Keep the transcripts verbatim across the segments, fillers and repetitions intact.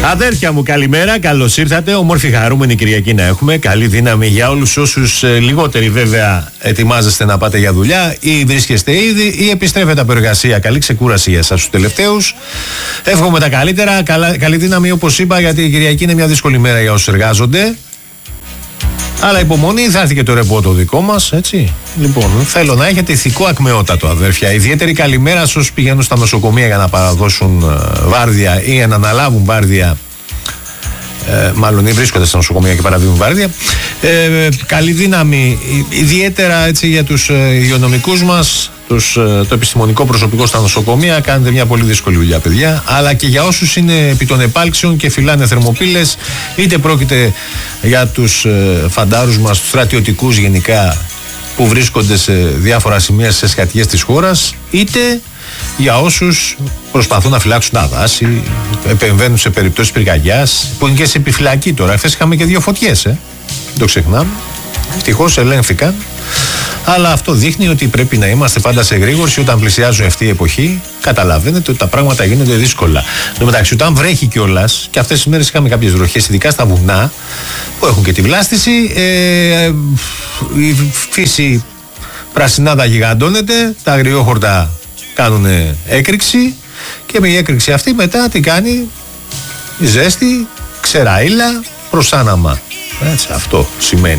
Αδέρφια μου, καλημέρα, καλώς ήρθατε. Όμορφη χαρούμενη Κυριακή να έχουμε. Καλή δύναμη για όλους όσους ε, λιγότεροι βέβαια ετοιμάζεστε να πάτε για δουλειά ή βρίσκεστε ήδη ή επιστρέφετε από εργασία. Καλή ξεκούραση για εσάς τους τελευταίους. Εύχομαι τα καλύτερα. Καλα, καλή δύναμη όπως είπα, γιατί η Κυριακή είναι μια δύσκολη μέρα για όσους εργάζονται. Αλλά υπομονή, θα έρθει και το ρεπό το δικό μας, έτσι. Λοιπόν, θέλω να έχετε ηθικό ακμεότατο, αδέρφια. Ιδιαίτερη καλημέρα σε όσους πηγαίνουν στα νοσοκομεία για να παραδώσουν ε, βάρδια ή να αναλάβουν βάρδια. Ε, μάλλον ή βρίσκονται στα νοσοκομεία και παραδίδουν βάρδια. Ε, καλή δύναμη, ιδιαίτερα έτσι για τους ε, υγειονομικούς μας, τους, ε, το επιστημονικό προσωπικό στα νοσοκομεία. Κάνετε μια πολύ δύσκολη δουλειά, παιδιά. Αλλά και για όσους είναι επί των επάλξεων και φυλάνε θερμοπύλες, είτε πρόκειται για τους ε, φαντάρους μας, τους στρατιωτικούς γενικά, που βρίσκονται σε διάφορα σημεία στις σκατιές της χώρας, είτε για όσους προσπαθούν να φυλάξουν τα δάση, επεμβαίνουν σε περιπτώσεις πυρκαγιάς, που είναι και σε επιφυλακή τώρα. Χθες είχαμε και δύο φωτιές, ε. δεν το ξεχνάμε. Ευτυχώς ελέγχθηκαν. Αλλά αυτό δείχνει ότι πρέπει να είμαστε πάντα σε γρήγορση όταν πλησιάζουν αυτή η εποχή. Καταλαβαίνετε ότι τα πράγματα γίνονται δύσκολα. Εν τω μεταξύ, όταν βρέχει κιόλας, και αυτές τις μέρες είχαμε κάποιες βροχές, ειδικά στα βουνά, που έχουν και τη βλάστηση, ε, η φύση πρασινάδα γιγαντώνεται, τα αγριόχορτα κάνουν έκρηξη και με η έκρηξη αυτή μετά τι κάνει? Η ζέστη, ξεραΐλα, προσάναμα. Έτσι, αυτό σημαίνει.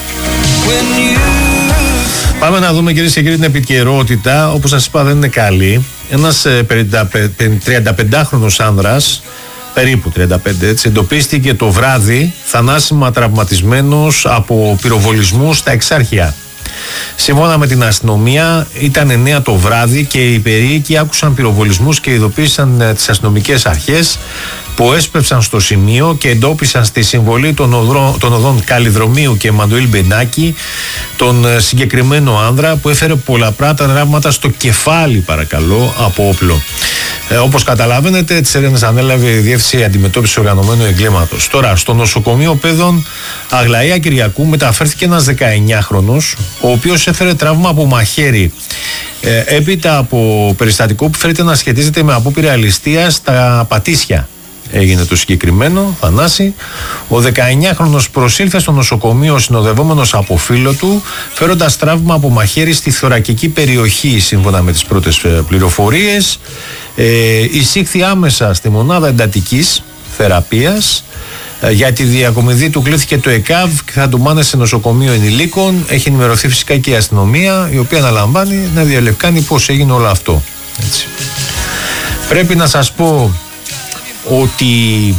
Πάμε να δούμε, κυρίες και κύριοι, την επικαιρότητα. Όπως σας είπα, δεν είναι καλή. Ένας τριανταπεντάχρονος άνδρας, περίπου τριάντα πέντε, έτσι, εντοπίστηκε το βράδυ θανάσιμα τραυματισμένος από πυροβολισμούς στα Εξάρχεια. Σύμφωνα με την αστυνομία, ήταν εννιά το βράδυ και οι περίοικοι άκουσαν πυροβολισμούς και ειδοποίησαν τις αστυνομικές αρχές, που έσπευσαν στο σημείο και εντόπισαν στη συμβολή των, οδρό, των οδών Καλλιδρομίου και Μαντουήλ Μπενάκη τον συγκεκριμένο άνδρα, που έφερε πολλαπλά τραύματα στο κεφάλι, παρακαλώ, από όπλο. Ε, όπως καταλαβαίνετε, τις έρευνες ανέλαβε η Διεύθυνση Αντιμετώπισης Οργανωμένου Εγκλήματος. Τώρα, στο νοσοκομείο Παιδών Αγλαία Κυριακού μεταφέρθηκε ένας δεκαεννιάχρονος, ο οποίος έφερε τραύμα από μαχαίρι. Ε, έπειτα από περιστατικό που φέρεται να σχετίζεται με απόπειρα ληστείας στα Πατήσια. Έγινε το συγκεκριμένο, Θανάση. Ο δεκαεννιάχρονος προσήλθε στο νοσοκομείο συνοδευόμενος από φίλο του, φέροντας τραύμα από μαχαίρι στη θωρακική περιοχή, σύμφωνα με τις πρώτες πληροφορίες. Ε, εισήχθη άμεσα στη μονάδα εντατικής θεραπείας. Ε, για τη διακομιδή του κλήθηκε το ΕΚΑΒ και θα του πάνε σε νοσοκομείο ενηλίκων. Έχει ενημερωθεί φυσικά και η αστυνομία, η οποία αναλαμβάνει να διαλευκάνει πώς έγινε όλο αυτό. Έτσι. Πρέπει να σας πω ότι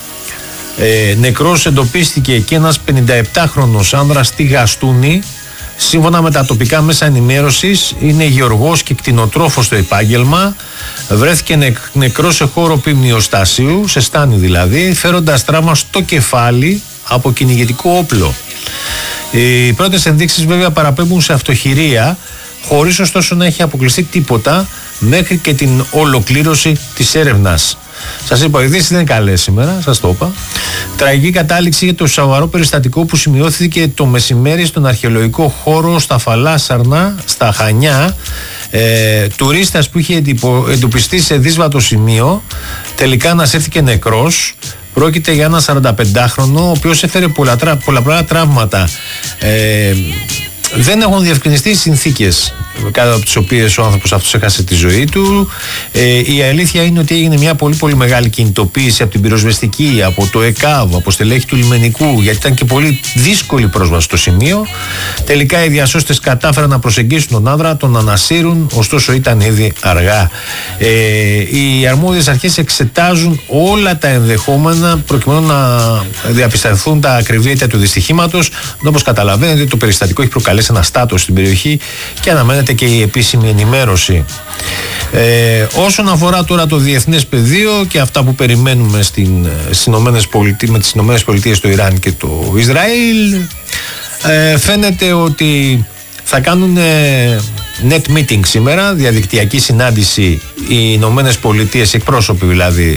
ε, νεκρός εντοπίστηκε και ένας πενηνταεπτάχρονος άνδρας στη Γαστούνη. Σύμφωνα με τα τοπικά μέσα ενημέρωσης, είναι γεωργός και κτηνοτρόφος στο επάγγελμα. Βρέθηκε νε, νεκρός σε χώρο ποιμνιοστασίου, σε στάνη δηλαδή, φέροντας τραύμα στο κεφάλι από κυνηγετικό όπλο. Οι πρώτες ενδείξεις βέβαια παραπέμπουν σε αυτοχειρία, χωρίς ωστόσο να έχει αποκλειστεί τίποτα μέχρι και την ολοκλήρωση της έρευνας. Σας είπα, οι ειδήσεις δεν είναι καλές σήμερα, σας το είπα. Τραγική κατάληξη για το σοβαρό περιστατικό που σημειώθηκε το μεσημέρι στον αρχαιολογικό χώρο στα Φαλάσσαρνα, στα Χανιά. Ε, τουρίστας που είχε εντοπιστεί σε δύσβατο σημείο, τελικά ανασύρθηκε νεκρός. Πρόκειται για ένα σαρανταπεντάχρονο, ο οποίος έφερε πολλαπλά, πολλαπλά τραύματα. Ε, Δεν έχουν διευκρινιστεί οι συνθήκες κάτω από τις οποίες ο άνθρωπος αυτός έχασε τη ζωή του. Ε, η αλήθεια είναι ότι έγινε μια πολύ πολύ μεγάλη κινητοποίηση από την πυροσβεστική, από το ΕΚΑΒ, από στελέχη του λιμενικού, γιατί ήταν και πολύ δύσκολη πρόσβαση στο σημείο. Τελικά οι διασώστες κατάφεραν να προσεγγίσουν τον άνδρα, τον ανασύρουν, ωστόσο ήταν ήδη αργά. Ε, οι αρμόδιες αρχές εξετάζουν όλα τα ενδεχόμενα προκειμένου να διαπιστωθούν τα ακριβή αίτια του δυστυχήματος. Όπως καταλαβαίνετε, το περιστατικό έχει προκαλέσει ένα στάτος στην περιοχή και αναμένεται και η επίσημη ενημέρωση. Ε, όσον αφορά τώρα το διεθνές πεδίο και αυτά που περιμένουμε στην, στις Πολιτείες, με τις Ηνωμένες Πολιτείες, το Ιράν και το Ισραήλ, ε, φαίνεται ότι θα κάνουν ε, net meeting σήμερα, διαδικτυακή συνάντηση, οι Ηνωμένες Πολιτείες, εκπρόσωποι δηλαδή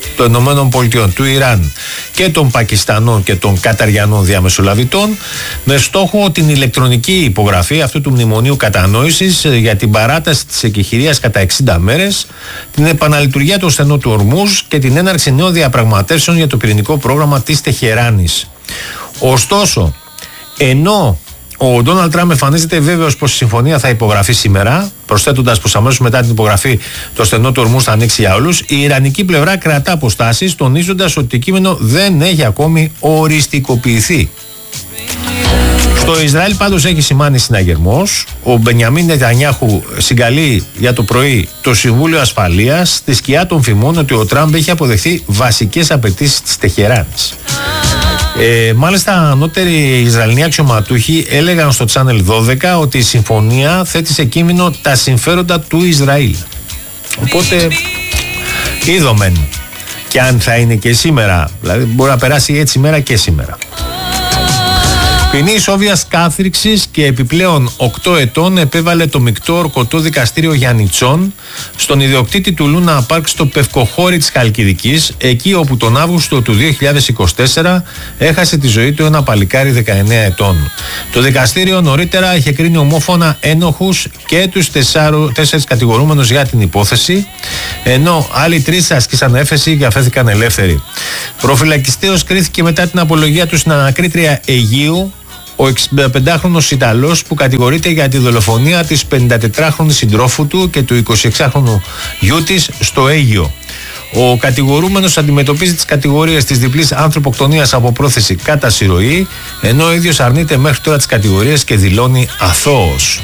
των Ηνωμένων Πολιτειών, του Ιράν και των Πακιστανών και των Καταριανών διαμεσολαβητών, με στόχο την ηλεκτρονική υπογραφή αυτού του μνημονίου κατανόησης για την παράταση της εκεχηρίας κατά εξήντα μέρες, την επαναλειτουργία του στενού του Ορμούζ και την έναρξη νέων διαπραγματεύσεων για το πυρηνικό πρόγραμμα της Τεχεράνης. Ωστόσο, ενώ ο Ντόναλντ Τραμπ εμφανίζεται βέβαιος πως η συμφωνία θα υπογραφεί σήμερα, προσθέτοντας πως αμέσως μετά την υπογραφή το στενό του Ορμούζ θα ανοίξει για όλους, η ιρανική πλευρά κρατά αποστάσεις, τονίζοντας ότι το κείμενο δεν έχει ακόμη οριστικοποιηθεί. Στο Ισραήλ πάντως έχει σημάνει συναγερμός. Ο Μπενιαμίν Νετανιάχου συγκαλεί για το πρωί το Συμβούλιο Ασφαλείας στη σκιά των φημών ότι ο Τραμπ έχει αποδεχθεί βασικές απαιτήσεις της Τεχεράνης. Ε, μάλιστα, ανώτεροι Ισραηλοί αξιωματούχοι έλεγαν στο Channel δώδεκα ότι η συμφωνία θέτει σε κείμενο τα συμφέροντα του Ισραήλ. Οπότε, είδομεν. Και αν θα είναι και σήμερα, δηλαδή μπορεί να περάσει έτσι ημέρα και σήμερα. Ποινή ισόβιας κάθριξης και επιπλέον οκτώ ετών επέβαλε το μεικτό ορκωτό δικαστήριο Γιαννιτσών στον ιδιοκτήτη του Λούνα Πάρκ στο Πευκοχώρι της Χαλκιδικής, εκεί όπου τον Αύγουστο του δύο χιλιάδες είκοσι τέσσερα έχασε τη ζωή του ένα παλικάρι δεκαεννέα ετών. Το δικαστήριο νωρίτερα είχε κρίνει ομόφωνα ένοχους και τους τέσσερις κατηγορούμενους για την υπόθεση, ενώ άλλοι τρεις άσκησαν έφεση και αφέθηκαν ελεύθεροι. Προφυλακιστέως κρίθηκε μετά την απολογία του στην ανακρίτρια Αιγείου ο εξηνταπεντάχρονος Ιταλός που κατηγορείται για τη δολοφονία της πενηντατετράχρονης συντρόφου του και του εικοσιεξάχρονου γιού της στο Αίγυο. Ο κατηγορούμενος αντιμετωπίζει τις κατηγορίες της διπλής ανθρωποκτονίας από πρόθεση κατά συρροή, ενώ ο ίδιος αρνείται μέχρι τώρα τις κατηγορίες και δηλώνει αθώος.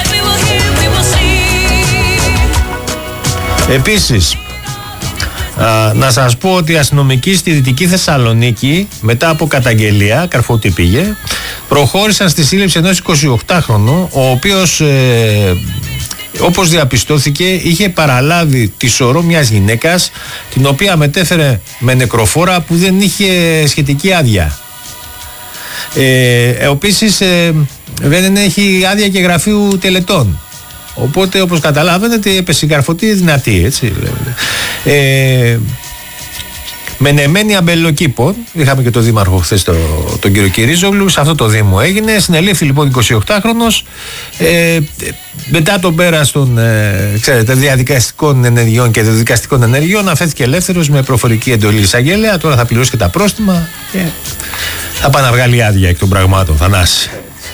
Επίσης, Α, να σας πω ότι οι αστυνομικοί στη Δυτική Θεσσαλονίκη, μετά από καταγγελία, καρφωτή πήγε, προχώρησαν στη σύλληψη ενός εικοσιοκτάχρονου, ο οποίος, ε, όπως διαπιστώθηκε, είχε παραλάβει τη σωρό μιας γυναίκας, την οποία μετέφερε με νεκροφόρα που δεν είχε σχετική άδεια. Ε, επίσης, ε, δεν έχει άδεια και γραφείου τελετών. Οπότε, όπως καταλάβαινε, έπεσε η καρφωτή δυνατή, έτσι. Ε, Μενεμένη αμπελοκήπων, είχαμε και το δήμαρχο χθες, το, τον κύριο Κυρίζογλου, σε αυτό το δήμο έγινε. Συνελήφθη λοιπόν εικοσιοκτάχρονος, ε, μετά τον πέρας των ε, ξέρετε, διαδικαστικών ενεργειών και δικαστικών ενεργειών, αφέθηκε ελεύθερος με προφορική εντολή εισαγγελέα. Τώρα θα πληρώσει και τα πρόστιμα και θα πάει να βγάλει άδεια εκ των πραγμάτων. Θανάση.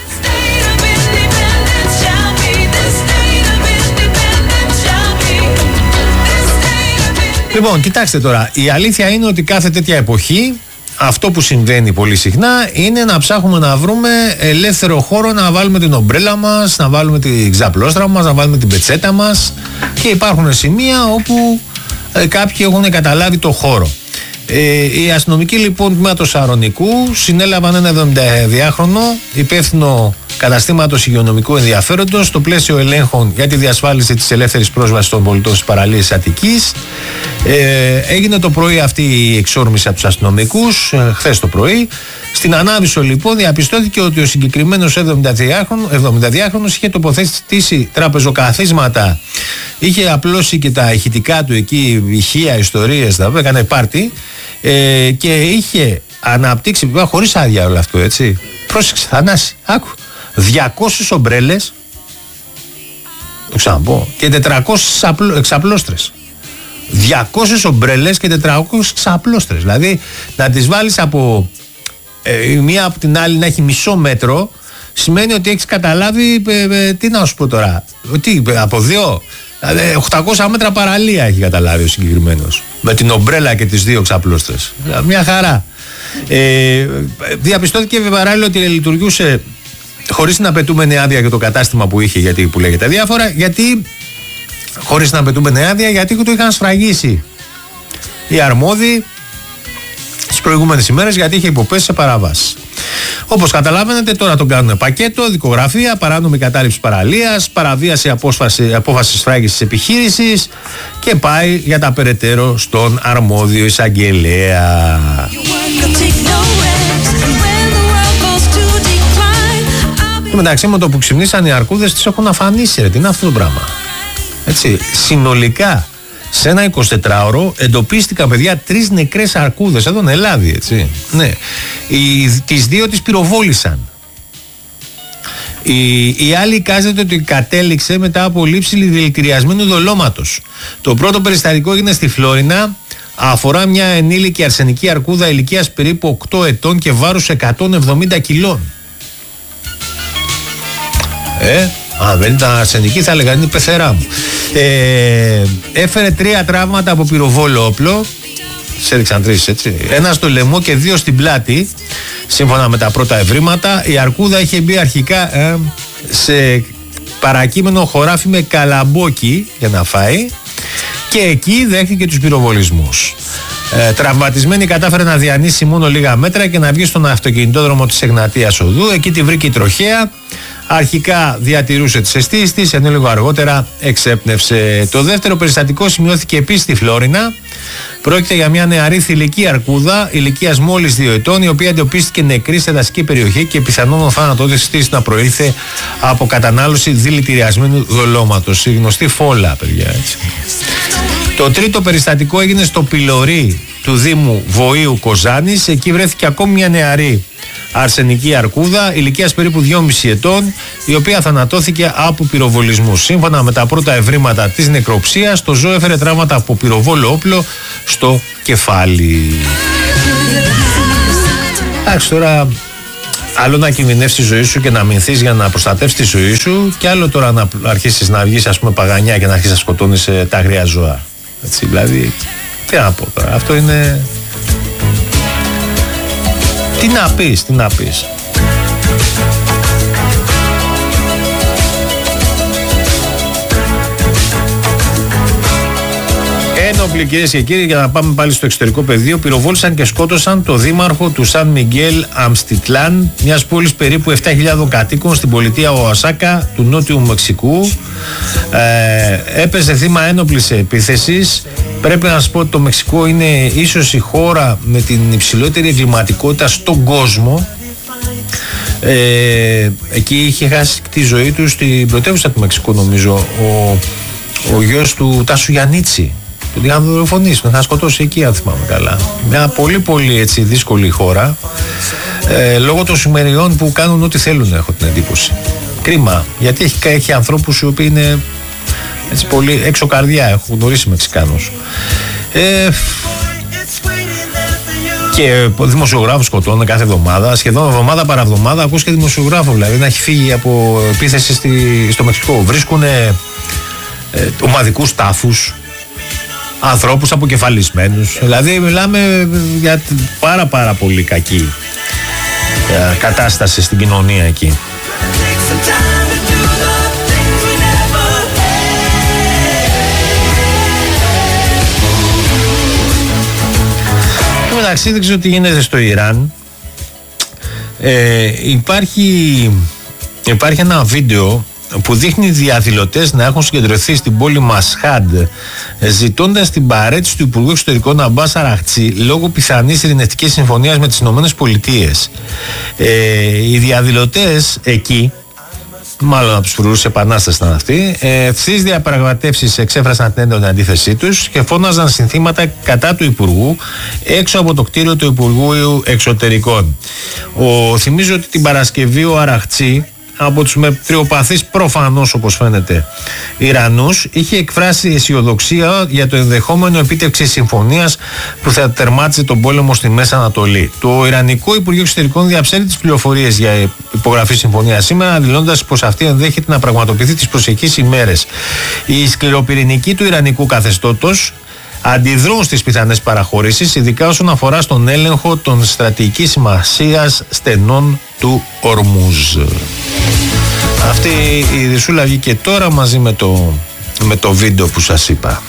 Λοιπόν, κοιτάξτε τώρα, η αλήθεια είναι ότι κάθε τέτοια εποχή αυτό που συμβαίνει πολύ συχνά είναι να ψάχνουμε να βρούμε ελεύθερο χώρο να βάλουμε την ομπρέλα μας, να βάλουμε την ξαπλώστρα μας, να βάλουμε την πετσέτα μας, και υπάρχουν σημεία όπου ε, κάποιοι έχουν καταλάβει το χώρο. Ε, οι αστυνομικοί λοιπόν τμήματος Σαρονικού συνέλαβαν ένα εβδομηνταδυάχρονο υπεύθυνο καταστήματος υγειονομικού ενδιαφέροντος στο πλαίσιο ελέγχων για τη διασφάλιση της ελεύθερης πρόσβασης των πολιτών στις παραλίες της Αττικής. Ε, έγινε το πρωί αυτή η εξόρμηση από τους αστυνομικούς, ε, χθες το πρωί. Στην Ανάβησο λοιπόν διαπιστώθηκε ότι ο συγκεκριμένος εβδομηνταδυάχρονος είχε τοποθετήσει τραπεζοκαθίσματα, είχε απλώσει και τα ηχητικά του εκεί, ηχεία, ιστορίες, τα έκανε πάρτι, ε, και είχε αναπτύξει, χωρίς άδεια όλο αυτό, έτσι. Πρόσεξε, Θανάση, άκου, διακόσιες ομπρέλες, το ξαναπώ, και τετρακόσιες εξαπλώστρες. διακόσιες ομπρέλες και τετρακόσιες εξαπλώστρες. Δηλαδή να τις βάλεις από ε, η μία από την άλλη να έχει μισό μέτρο, σημαίνει ότι έχεις καταλάβει, ε, ε, τι να σου πω τώρα, τι, από δύο, δηλαδή οκτακόσια μέτρα παραλία έχει καταλάβει ο συγκεκριμένος, με την ομπρέλα και τις δύο εξαπλώστρες. Μια χαρά. Ε, διαπιστώθηκε παράλληλα ότι λειτουργούσε χωρίς να απαιτούμενη άδεια για το κατάστημα που είχε, γιατί που λέγεται διάφορα, γιατί χωρίς να απαιτούμενη άδεια, γιατί το είχαν σφραγίσει οι αρμόδιοι τις προηγούμενες ημέρες, γιατί είχε υποπέσει σε παράβαση. Όπως καταλαβαίνετε, τώρα τον κάνουν πακέτο, δικογραφία, παράνομη κατάληψη παραλίας, παραβίαση απόφαση, απόφαση σφράγισης της επιχείρησης, και πάει για τα περαιτέρω στον αρμόδιο εισαγγελέα. Και μεταξύ με το που ξυπνήσαν οι αρκούδες τις έχουν αφανίσει, ρε, τι είναι αυτό το πράγμα. Έτσι, συνολικά Σε ένα εικοσιτετράωρο εντοπίστηκαν, παιδιά, τρεις νεκρές αρκούδες, εδώ είναι Ελλάδη, έτσι. Ναι. Οι, τις δύο τις πυροβόλησαν. Η, η άλλη εικάζεται ότι κατέληξε μετά από λήψη δηλητηριασμένου δολώματος. Το πρώτο περιστατικό έγινε στη Φλόρινα. Αφορά μια ενήλικη αρσενική αρκούδα ηλικίας περίπου οκτώ ετών και βάρους εκατόν εβδομήντα κιλών. Ε, αν δεν ήταν αρσενική θα έλεγα είναι η πεθερά μου. Ε, έφερε τρία τραύματα από πυροβόλο όπλο. Σε έδειξαν τρεις, έτσι. Ένα στο λαιμό και δύο στην πλάτη. Σύμφωνα με τα πρώτα ευρήματα, η αρκούδα είχε μπει αρχικά ε, σε παρακείμενο χωράφι με καλαμπόκι για να φάει και εκεί δέχτηκε τους πυροβολισμούς. Ε, τραυματισμένη κατάφερε να διανύσει μόνο λίγα μέτρα και να βγει στον αυτοκινητόδρομο της Εγνατίας Οδού. Εκεί τη βρήκε η τροχέα. Αρχικά διατηρούσε τις αισθήσεις της, ενώ λίγο αργότερα εξέπνευσε. Το δεύτερο περιστατικό σημειώθηκε επίσης στη Φλόρινα. Πρόκειται για μια νεαρή θηλυκή αρκούδα ηλικίας μόλις δύο ετών, η οποία εντοπίστηκε νεκρή σε δασική περιοχή και πιθανόν ο θάνατός της να προήλθε από κατανάλωση δηλητηριασμένου δολώματος. Η γνωστή φόλα, παιδιά, έτσι. Το τρίτο περιστατικό έγινε στο Πυλωρί του Δήμου Βοήου Κοζάνης. Εκεί βρέθηκε ακόμη μια νεαρή αρσενική αρκούδα ηλικίας περίπου δυόμισι ετών, η οποία θανατώθηκε από πυροβολισμούς. Σύμφωνα με τα πρώτα ευρήματα της νεκροψίας, το ζώο έφερε τραύματα από πυροβόλο όπλο στο κεφάλι. Εντάξει, τώρα άλλο να κινδυνεύσεις τη ζωή σου και να μηνθείς για να προστατεύσεις τη ζωή σου, και άλλο τώρα να αρχίσεις να βγεις, ας πούμε, παγανιά και να αρχίσεις να σκοτώνεις ε, τα αγρία ζώα. Έτσι, δηλαδή, τι να πω τώρα, αυτό είναι... Τι να πεις, τι να πεις. Ένοπλοι, κυρίες και κύριοι, για να πάμε πάλι στο εξωτερικό πεδίο, πυροβόλησαν και σκότωσαν το δήμαρχο του Σαν Μιγγέλ Αμστιτλάν, μιας πόλης περίπου επτά χιλιάδων κατοίκων στην πολιτεία Οασάκα του Νότιου Μεξικού. Ε, έπεσε θύμα ένοπλης επίθεσης. Πρέπει να σας πω ότι το Μεξικό είναι ίσως η χώρα με την υψηλότερη εγκληματικότητα στον κόσμο. Ε, εκεί είχε χάσει τη ζωή του στην πρωτεύουσα του Μεξικού, νομίζω, ο, ο γιος του Τάσου Γιαννίτσι. Του είχαν δολοφονήσει, να σκοτώσει εκεί, αν θυμάμαι καλά. Μια πολύ πολύ έτσι δύσκολη χώρα, ε, λόγω των Σουμεριών που κάνουν ό,τι θέλουν, έχω την εντύπωση. Κρίμα, γιατί έχει, έχει ανθρώπους οι οποίοι είναι έτσι πολύ έξω καρδιά, έχω γνωρίσει Μεξικάνους. Ε, και δημοσιογράφους σκοτώνουν κάθε εβδομάδα, σχεδόν εβδομάδα παρά εβδομάδα ακούς και δημοσιογράφο, δηλαδή να έχει φύγει από επίθεση στη, στο Μεξικό. Βρίσκουν ε, ομαδικούς τάφους, ανθρώπους αποκεφαλισμένους, δηλαδή μιλάμε για πάρα πάρα πολύ κακή ε, κατάσταση στην κοινωνία εκεί. Εντάξει, δεν ξέρω τι γίνεται στο Ιράν. Ε, υπάρχει, υπάρχει ένα βίντεο που δείχνει διαδηλωτές να έχουν συγκεντρωθεί στην πόλη Μασχάντ, ζητώντας την παρέτηση του Υπουργού Εξωτερικών Αμπάς Αραχτσί λόγω πιθανής ειρηνευτικής συμφωνίας με τις Ηνωμένες Πολιτείες. Ε, οι διαδηλωτές εκεί, μάλλον από τους φρουρούς επανάσταση ήταν αυτοί, ευθύς διαπραγματεύσεις εξέφρασαν την έντονη αντίθεσή τους και φώναζαν συνθήματα κατά του Υπουργού έξω από το κτίριο του Υπουργού Εξωτερικών. Ο, θυμίζω ότι την Παρασκευή ο Αραχτσί, από τους μετριοπαθείς προφανώς όπως φαίνεται Ιρανούς, είχε εκφράσει αισιοδοξία για το ενδεχόμενο επίτευξη συμφωνίας που θα τερμάτιζε τον πόλεμο στη Μέση Ανατολή. Το Ιρανικό Υπουργείο Εξωτερικών διαψεύδει τις πληροφορίες για υπογραφή συμφωνία σήμερα, δηλώνοντας πως αυτή ενδέχεται να πραγματοποιηθεί τις προσεχείς ημέρες. Οι σκληροπυρηνικοί του Ιρανικού καθεστώτος αντιδρούν στις πιθανές παραχωρήσεις, ειδικά όσον αφορά στον έλεγχο των στρατηγικής σημασίας στενών του Ορμούζ. Αυτή η ειδησούλα βγήκε τώρα μαζί με το, με το βίντεο που σας είπα.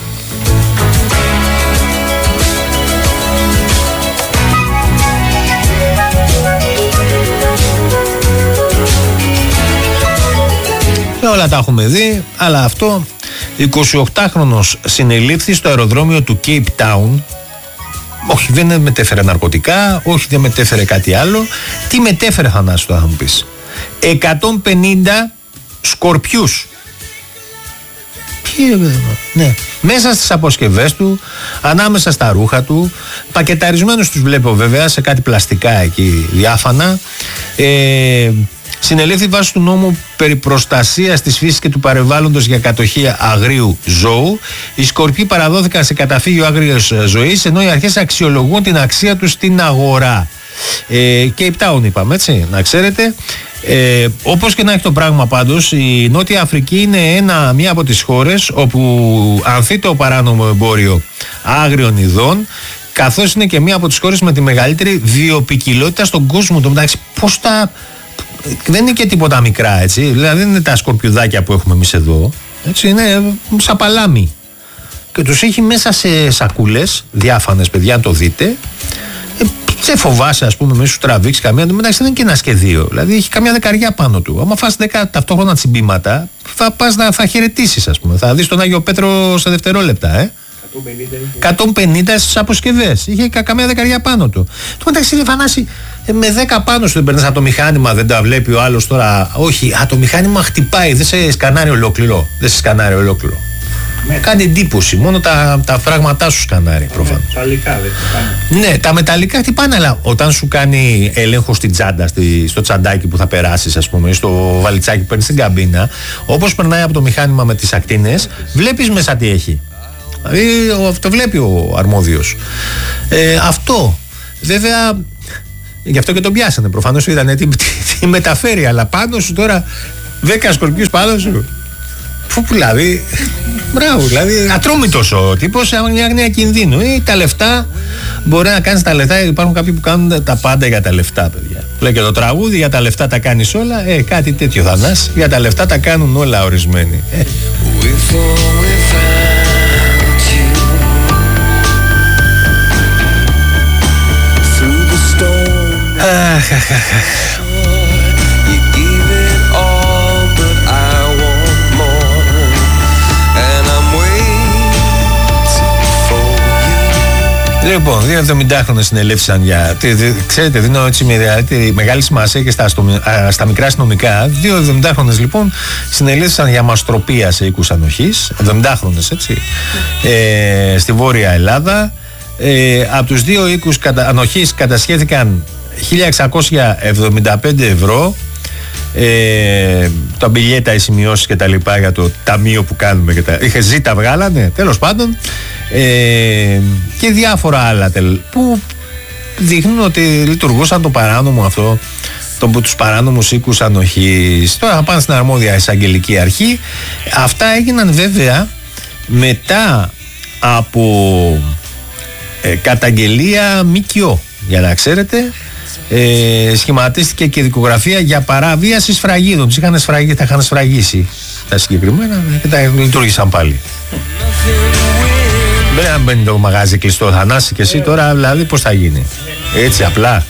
Όλα τα έχουμε δει, αλλά αυτό, εικοσιοκτάχρονος συνελήφθη στο αεροδρόμιο του Cape Town. Όχι, δεν μετέφερε ναρκωτικά, όχι, δεν μετέφερε κάτι άλλο. Τι μετέφερε, Θανάση, θα μου πεις? εκατόν πενήντα σκορπιούς. Ποιοι, ναι. Μέσα στις αποσκευές του, ανάμεσα στα ρούχα του, πακεταρισμένους τους βλέπω βέβαια σε κάτι πλαστικά εκεί διάφανα. Ε, συνελήφθη βάσει του νόμου περί προστασίας της φύσης και του περιβάλλοντος για κατοχή αγρίου ζώου. Οι σκορπιοί παραδόθηκαν σε καταφύγιο άγριας ζωής, ενώ οι αρχές αξιολογούν την αξία τους στην αγορά. Ε, και υπτάουν είπαμε, έτσι, να ξέρετε. Ε, όπως και να έχει το πράγμα πάντως, η Νότια Αφρική είναι ένα, μία από τις χώρες όπου ανθεί το παράνομο εμπόριο άγριων ειδών, καθώς είναι και μία από τις χώρες με τη μεγαλύτερη βιοποικιλότητα στον κόσμο. Το μεταξύ, πώς τα... δεν είναι και τίποτα μικρά, έτσι. Δηλαδή δεν είναι τα σκορπιουδάκια που έχουμε εμείς εδώ, έτσι, είναι σαν παλάμη. Και τους έχει μέσα σε σακούλες διάφανες, παιδιά, αν το δείτε. Δεν φοβάσαι, ας πούμε, μην σου τραβήξει καμία. Μεταξύ δεν είναι και ένα σχεδίο. Δηλαδή έχει καμιά δεκαριά πάνω του. Άμα φας δέκα ταυτόχρονα τσιμπήματα, θα πας να θα χαιρετήσεις, ας πούμε. Θα δεις τον Άγιο Πέτρο σε δευτερόλεπτα, ε. εκατόν πενήντα στις αποσκευές. Είχε καμιά δεκαριά πάνω του. Το μεταξύ, ρε Φανάση, με δέκα πάνω σου δεν παίρνεις από το μηχάνημα, δεν τα βλέπει ο άλλος τώρα. Όχι, α, το μηχάνημα χτυπάει, δεν σε σκανάρει ολόκληρο. Δεν σε σκανάρει ολόκληρο. Με κάνει εντύπωση. Μόνο τα, τα φράγματά σου σκανάρει προφανώς. Τα μεταλλικά δεν χτυπάνε. Ναι, τα μεταλλικά χτυπάνε, αλλά όταν σου κάνει έλεγχο στην τσάντα, στη, στο τσαντάκι που θα περάσεις, ας πούμε, στο βαλιτσάκι που παίρνεις στην καμπίνα, όπως περνάει από το μηχάνημα με τις ακτίνες, βλέπεις μέσα τι έχει. Δηλαδή το βλέπει ο αρμόδιος. Ε, αυτό. Βέβαια, γι' αυτό και τον πιάσανε. Προφανώς είδανε τι, τι, τι μεταφέρει, αλλά πάνω σου τώρα δέκα σκορπιούς πάνω σου. Φου, δηλαδή, μπράβο, δηλαδή ατρόμητος ο τύπος, μια αγνία κινδύνου. Ή τα λεφτά, μπορεί να κάνεις τα λεφτά, υπάρχουν κάποιοι που κάνουν τα πάντα για τα λεφτά, παιδιά. Λέει και το τραγούδι, για τα λεφτά τα κάνεις όλα, ε, κάτι τέτοιο Θανάση, για τα λεφτά τα κάνουν όλα ορισμένοι. Ε. Αχ, αχ, αχ. Λοιπόν, δύο εβδομηντάχρονες συνελήφθησαν για. Ξέρετε, δίνω έτσι μεγάλη σημασία και στα, αστομι... στα μικρά αστυνομικά. Δύο εβδομηντάχρονες λοιπόν συνελήφθησαν για μαστροπία σε οίκους ανοχής. εβδομηντάχρονες, έτσι. Ε, στη Βόρεια Ελλάδα. Ε, από τους δύο οίκους κατα... ανοχής κατασχέθηκαν χίλια εξακόσια εβδομήντα πέντε ευρώ. Ε, τα μπιλιέτα, οι σημειώσεις και τα λοιπά για το ταμείο που κάνουμε και τα... είχε ζήτα βγάλανε, τέλος πάντων, ε, και διάφορα άλλα τελ, που δείχνουν ότι λειτουργούσαν το παράνομο αυτό, το, τους παράνομους οίκους ανοχής. Τώρα θα πάνε στην αρμόδια εισαγγελική αρχή. Αυτά έγιναν βέβαια μετά από ε, καταγγελία ΜΚΟ, για να ξέρετε. Ε, σχηματίστηκε και δικογραφία για παραβίαση σφραγίδων. Τους είχαν σφραγίσει, τα είχαν σφραγίσει τα συγκεκριμένα και τα λειτουργήσαν πάλι. Δεν να μπαίνει το μαγάζι κλειστό, Θανάση, και εσύ τώρα, δηλαδή πώς θα γίνει έτσι απλά.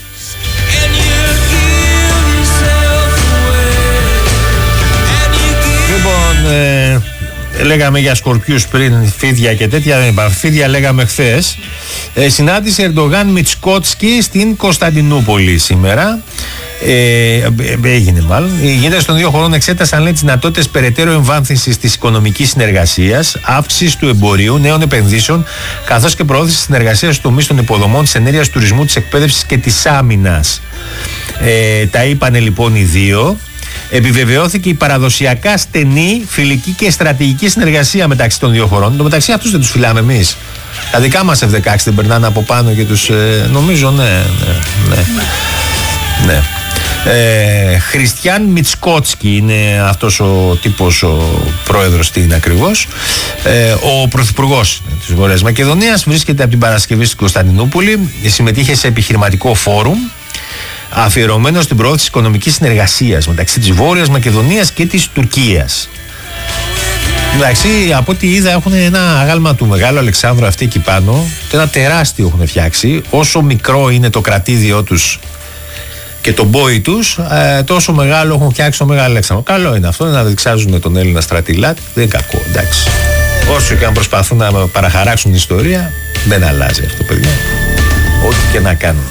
Λοιπόν, ε, λέγαμε για σκορπιούς πριν, φίδια και τέτοια, δεν είπα. Φίδια λέγαμε χθες. Ε, συνάντησε Ερντογάν Μιτσκότσκι στην Κωνσταντινούπολη σήμερα. Ε, έγινε μάλλον. Οι ηγέτες των δύο χωρών εξέτασαν, λέει, τις δυνατότητες περαιτέρω εμβάθυνσης της οικονομικής συνεργασίας, αύξησης του εμπορίου, νέων επενδύσεων, καθώς και προώθησης συνεργασίας στους τομείς των υποδομών, της ενέργειας, του τουρισμού, της εκπαίδευσης και της άμυνας. Ε, τα είπανε λοιπόν οι δύο. Επιβεβαιώθηκε η παραδοσιακά στενή φιλική και στρατηγική συνεργασία μεταξύ των δύο χωρών. Το μεταξύ αυτούς δεν τους φυλάμε εμείς. Τα δικά μας εφ δεκαέξι δεν περνάνε από πάνω και τους. Ε, νομίζω, ναι, ναι, ναι. ναι. Ε, Χριστιαν Μιτσκότσκι είναι αυτός ο τύπος, ο πρόεδρος, τι είναι ακριβώς. Ε, ο πρωθυπουργός της Βορειάς Μακεδονίας βρίσκεται από την Παρασκευή στην Κωνσταντινούπολη. Συμμετείχε σε επιχειρηματικό φόρουμ αφιερωμένο στην προώθηση οικονομικής συνεργασίας μεταξύ της Βόρειας Μακεδονίας και της Τουρκίας. Εντάξει, από ό,τι είδα έχουν ένα άγαλμα του Μεγάλου Αλεξάνδρου αυτοί εκεί πάνω, ένα τεράστιο έχουν φτιάξει. Όσο μικρό είναι το κρατήδιό τους και το μπόι τους, ε, τόσο μεγάλο έχουν φτιάξει το Μεγάλο Αλεξάνδρο. Καλό είναι αυτό, να διεξάζουν τον Έλληνα στρατηλάτη, δεν είναι κακό, εντάξει. Όσο και αν προσπαθούν να παραχαράξουν την ιστορία, δεν αλλάζει αυτό, παιδιά. Ό,τι και να κάνουν.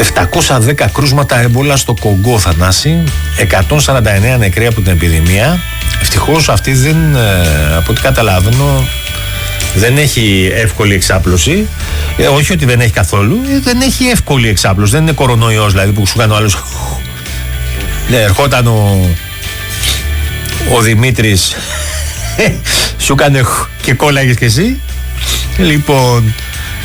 επτακόσια δέκα κρούσματα έμπολα στο Κονγκό, Θανάση. εκατόν σαράντα εννέα νεκροί από την επιδημία. Ευτυχώς αυτή δεν, από ό,τι καταλαβαίνω, δεν έχει εύκολη εξάπλωση. Ε, όχι ότι δεν έχει καθόλου, ε, δεν έχει εύκολη εξάπλωση. Δεν είναι κορονοϊός δηλαδή που σου κάνει ο άλλος. Ναι, ερχόταν ο, ο Δημήτρης, σου έκανε και κόλλαγες κι εσύ. Λοιπόν,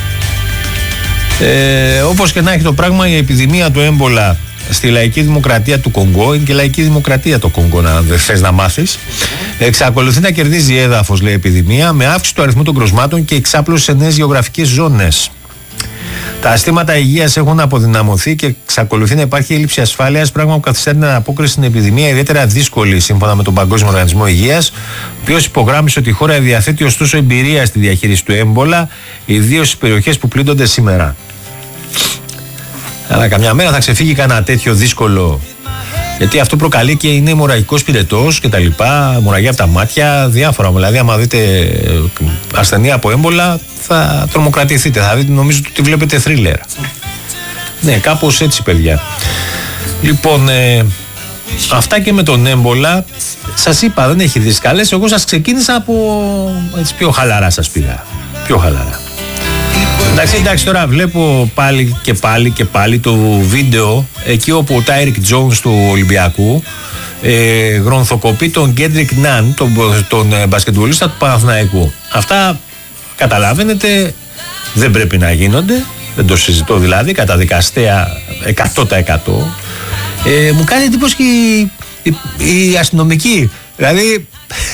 ε, όπως και να έχει το πράγμα, η επιδημία του έμπολα στη λαϊκή δημοκρατία του Κονγκό, είναι και λαϊκή δημοκρατία το Κονγκό, να δεν θες να μάθεις, εξακολουθεί να κερδίζει έδαφος, λέει, η επιδημία, με αύξηση του αριθμού των κρουσμάτων και εξάπλωση σε νέες γεωγραφικές ζώνες. Τα συστήματα υγείας έχουν αποδυναμωθεί και εξακολουθεί να υπάρχει έλλειψη ασφάλειας, πράγμα που καθιστά την ανταπόκριση στην επιδημία ιδιαίτερα δύσκολη, σύμφωνα με τον Παγκόσμιο Οργανισμό Υγείας, ο οποίος υπογράμμισε ότι η χώρα διαθέτει ωστόσο εμπειρία στη διαχείριση του έμπολα, ιδίως στις περιοχές που πλήττονται σήμερα. Αλλά καμιά μέρα θα ξεφύγει κανένα τέτοιο δύσκολο, γιατί αυτό προκαλεί και είναι αιμορραγικός πυρετός και τα λοιπά, αιμορραγία από τα μάτια, διάφορα. Δηλαδή, άμα δείτε ασθενεία από έμπολα, θα τρομοκρατηθείτε. Θα δείτε, νομίζω ότι βλέπετε θρίλερ. Ναι, κάπως έτσι, παιδιά. Λοιπόν, ε, αυτά και με τον έμπολα. Σας είπα, δεν έχει δεις καλές. Εγώ σας ξεκίνησα από έτσι, πιο χαλαρά, σας πήγα. Πιο χαλαρά. Εντάξει, εντάξει, τώρα βλέπω πάλι και πάλι και πάλι το βίντεο εκεί όπου ο Τάιρικ Τζόουνς του Ολυμπιακού ε, γρονθοκοπεί τον Κέντρικ Ναν, τον, τον ε, μπασκετμπολίστα του Παναθηναϊκού. Αυτά, καταλαβαίνετε, δεν πρέπει να γίνονται, δεν το συζητώ δηλαδή, καταδικαστέα εκατό τοις εκατό. Ε, μου κάνει εντύπωση και η, η, η αστυνομική, δηλαδή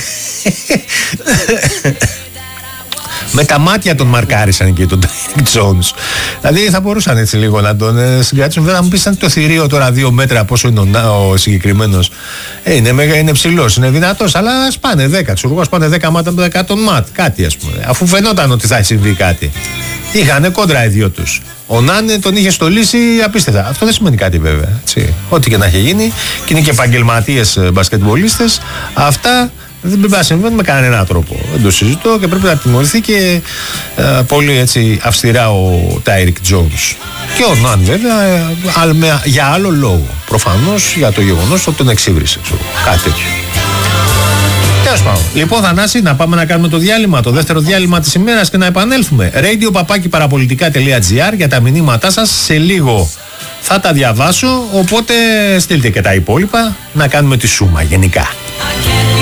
με τα μάτια τον μαρκάρισαν και τον Τάιρικ Τζόουνς. Δηλαδή θα μπορούσαν έτσι λίγο να τον ε, συγκρατήσουν. Βέβαια, να μου πει αν το θηρίο τώρα δύο μέτρα πόσο είναι ο, ο συγκεκριμένος. Ε, είναι, μεγα, είναι ψηλός, είναι δυνατός, αλλά ας πάνε δέκα. Τους οργούς πάνε δέκα μάτια με δεκατό ματ. Κάτι ας πούμε. Αφού φαινόταν ότι θα συμβεί κάτι. Είχανε κόντρα οι δυο τους. Ο Νάνε τον είχε στολίσει απίστευτα. Αυτό δεν σημαίνει κάτι βέβαια. Έτσι. Ό,τι και να έχει γίνει. Και είναι και επαγγελματίες μπασκετμπολίστες. Αυτά δεν πρέπει να συμβαίνουν με κανέναν τρόπο. Δεν το συζητώ και πρέπει να τιμωρηθεί και ε, πολύ έτσι αυστηρά ο Τάιρικ Τζόουνς. Και ο Ναν βέβαια ε, με, για άλλο λόγο. Προφανώς για το γεγονός ότι τον εξύβρισε. Ξέρω, κάτι τέτοιο. Τέλος πάντων. Λοιπόν, Θανάση, να πάμε να κάνουμε το διάλειμμα, το δεύτερο διάλειμμα της ημέρας και να επανέλθουμε. radio παπάκι παραπολιτικά τελεία τζι άρ για τα μηνύματά σας. Σε λίγο θα τα διαβάσω, οπότε στείλτε και τα υπόλοιπα να κάνουμε τη σούμα γενικά.